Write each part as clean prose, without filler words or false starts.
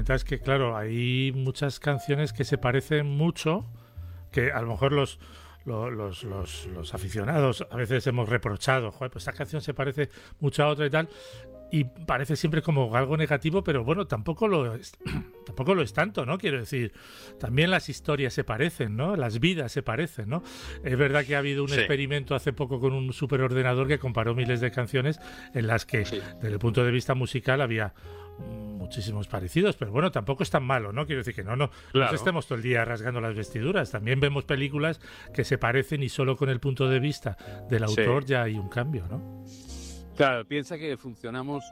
comentas que, claro, hay muchas canciones que se parecen mucho, que a lo mejor los aficionados a veces hemos reprochado, joder, pues esta canción se parece mucho a otra y tal, y parece siempre como algo negativo, pero bueno, tampoco lo es, tampoco lo es tanto, ¿no? Quiero decir, también las historias se parecen, ¿no? Las vidas se parecen, ¿no? Es verdad que ha habido un experimento hace poco con un superordenador que comparó miles de canciones en las que, desde el punto de vista musical, había muchísimos parecidos, pero bueno, tampoco es tan malo, ¿no? Quiero decir que no estemos todo el día rasgando las vestiduras. También vemos películas que se parecen y solo con el punto de vista del autor ya hay un cambio, ¿no? Claro, piensa que funcionamos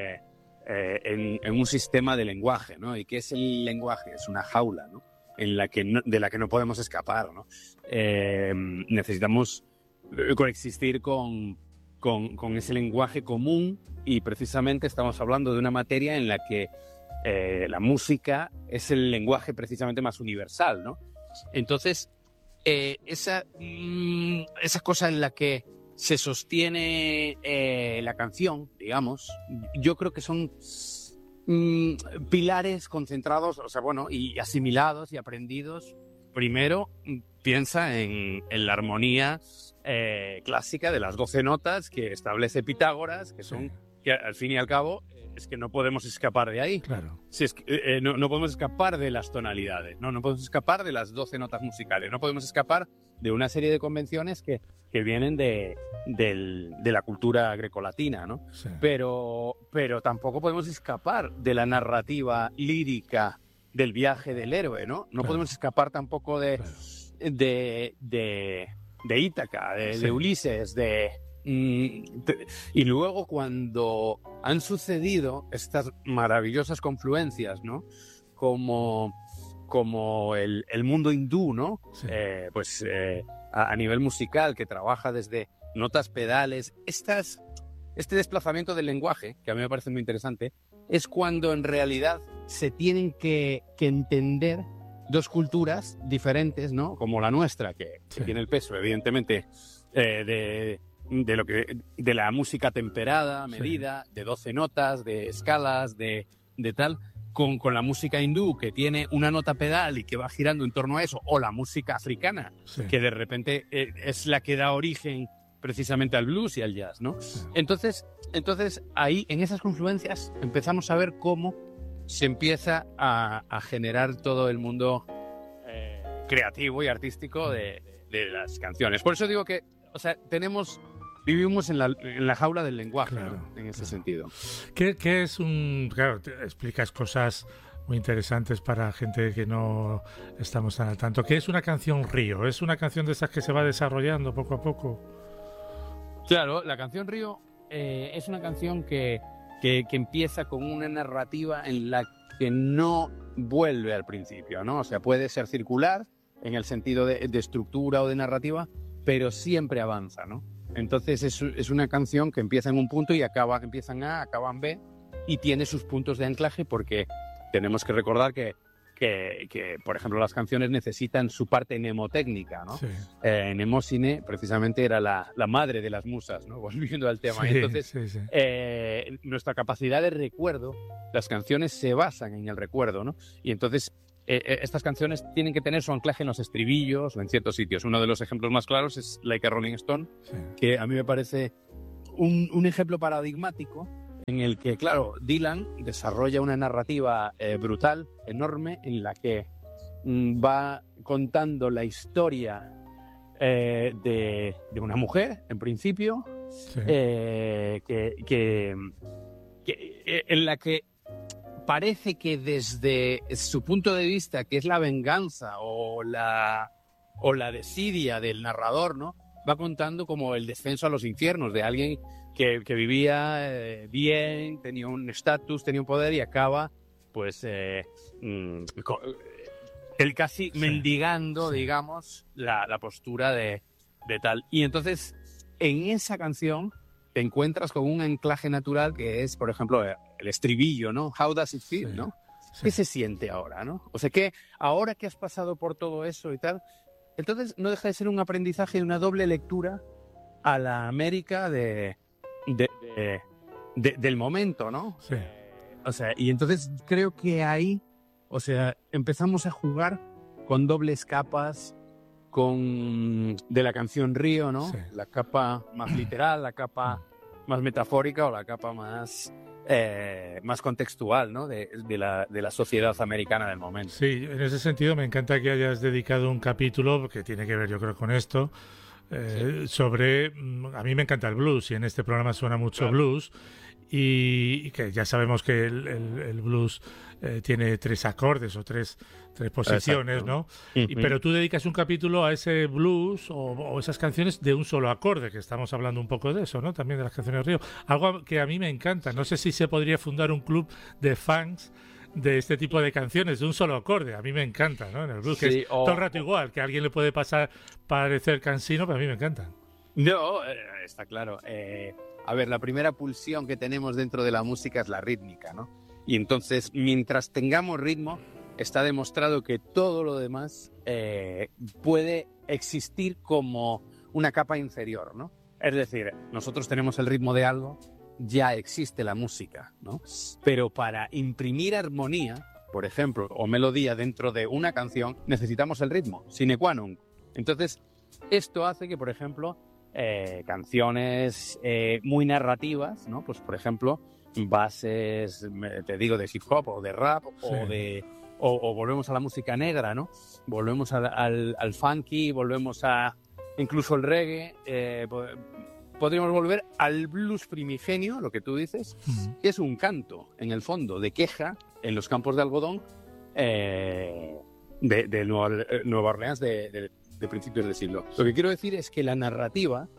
en un sistema de lenguaje, ¿no? ¿Y qué es el lenguaje? Es una jaula, ¿no? De la que no podemos escapar, ¿no? Necesitamos coexistir con ese lenguaje común, y precisamente estamos hablando de una materia en la que la música es el lenguaje precisamente más universal, ¿no? Entonces, esa cosa en la que se sostiene la canción, digamos, yo creo que son pilares concentrados, o sea, bueno, y asimilados y aprendidos. Primero, piensa en la armonía clásica de las 12 notas que establece Pitágoras, que son, que al fin y al cabo, es que no podemos escapar de ahí. Claro. Si es que, no podemos escapar de las tonalidades, no podemos escapar de las 12 notas musicales, no podemos escapar de una serie de convenciones que vienen de la cultura grecolatina, ¿no? Sí. Pero tampoco podemos escapar de la narrativa lírica del viaje del héroe, ¿no? No podemos escapar tampoco de Ítaca, de Ulises, y luego cuando han sucedido estas maravillosas confluencias, ¿no? Como el mundo hindú, ¿no? Sí. A nivel musical, que trabaja desde notas pedales, este desplazamiento del lenguaje, que a mí me parece muy interesante, es cuando en realidad se tienen que entender dos culturas diferentes, ¿no? Como la nuestra, que tiene el peso, evidentemente, de la música temperada, medida, de 12 notas, de escalas, de tal, con la música hindú, que tiene una nota pedal y que va girando en torno a eso, o la música africana, que de repente es la que da origen precisamente al blues y al jazz, ¿no? Entonces ahí, en esas confluencias, empezamos a ver cómo se empieza a generar todo el mundo creativo y artístico de las canciones. Por eso digo que, o sea, vivimos en la jaula del lenguaje, claro, ¿no? En ese sentido. ¿Qué es un...? Claro, explicas cosas muy interesantes para gente que no estamos tan al tanto. ¿Qué es una canción río? ¿Es una canción de esas que se va desarrollando poco a poco? Claro, la canción río es una canción que empieza con una narrativa en la que no vuelve al principio, ¿no? O sea, puede ser circular en el sentido de estructura o de narrativa, pero siempre avanza, ¿no? Entonces es una canción que empieza en un punto y empieza en A, acaba en B, y tiene sus puntos de anclaje, porque tenemos que recordar que por ejemplo, las canciones necesitan su parte mnemotécnica, ¿no? Sí. Mnemosine precisamente era la madre de las musas, ¿no? Volviendo al tema. Sí, Entonces, sí. nuestra capacidad de recuerdo, las canciones se basan en el recuerdo, ¿no? Y entonces estas canciones tienen que tener su anclaje en los estribillos o en ciertos sitios. Uno de los ejemplos más claros es Like a Rolling Stone, que a mí me parece un ejemplo paradigmático en el que, claro, Dylan desarrolla una narrativa brutal, enorme, en la que va contando la historia de una mujer, en principio, en la que parece que desde su punto de vista, que es la venganza o la desidia del narrador, ¿no? Va contando como el descenso a los infiernos de alguien que vivía bien, tenía un estatus, tenía un poder, y acaba, pues, él casi mendigando, digamos, la postura de tal. Y entonces, en esa canción te encuentras con un anclaje natural que es, por ejemplo, el estribillo, ¿no? How does it feel, ¿no? ¿Qué se siente ahora, no? O sea, que ahora que has pasado por todo eso y tal, entonces no deja de ser un aprendizaje y una doble lectura a la América del momento, ¿no? Sí. O sea, y entonces creo que ahí, o sea, empezamos a jugar con dobles capas, de la canción Río, ¿no? Sí. La capa más literal, la capa más metafórica o la capa más contextual, ¿no? De la sociedad americana del momento. Sí, en ese sentido me encanta que hayas dedicado un capítulo que tiene que ver, yo creo, con esto, sobre... A mí me encanta el blues y en este programa suena mucho blues y que ya sabemos que el blues tiene 3 acordes o tres posiciones, ¿no? Pero tú dedicas un capítulo a ese blues o esas canciones de un solo acorde, que estamos hablando un poco de eso, ¿no? También de las canciones de Río. Algo que a mí me encanta. No sé si se podría fundar un club de fans de este tipo de canciones de un solo acorde. A mí me encanta, ¿no? En el blues, que es todo el rato igual, que a alguien le puede parecer cansino, pero a mí me encantan. No, está claro. A ver, la primera pulsión que tenemos dentro de la música es la rítmica, ¿no? Y entonces, mientras tengamos ritmo, está demostrado que todo lo demás puede existir como una capa inferior, ¿no? Es decir, nosotros tenemos el ritmo de algo, ya existe la música, ¿no? Pero para imprimir armonía, por ejemplo, o melodía dentro de una canción, necesitamos el ritmo, sine qua non. Entonces, esto hace que, por ejemplo, canciones muy narrativas, ¿no? Pues, por ejemplo, bases, te digo, de hip hop o de rap, sí. o volvemos a la música negra, ¿no? Volvemos al funky, volvemos a incluso el reggae, podríamos volver al blues primigenio, lo que tú dices, que es un canto, en el fondo, de queja en los campos de algodón de Nueva Orleans de principios del siglo. Lo que quiero decir es que la narrativa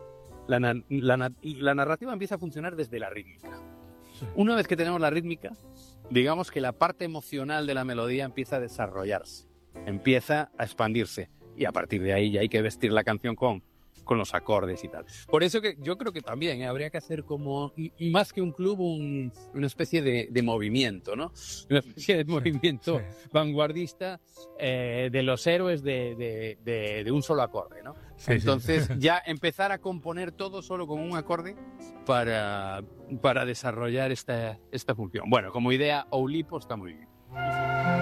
empieza a funcionar desde la rítmica. Una vez que tenemos la rítmica, digamos que la parte emocional de la melodía empieza a desarrollarse, empieza a expandirse, y a partir de ahí ya hay que vestir la canción con los acordes y tal. Por eso que yo creo que también habría que hacer como, más que un club, una especie de movimiento, ¿no? Una especie de movimiento vanguardista de los héroes de un solo acorde, ¿no? Sí, entonces ya empezar a componer todo solo con un acorde para desarrollar esta función. Bueno, como idea, Oulipo está muy bien.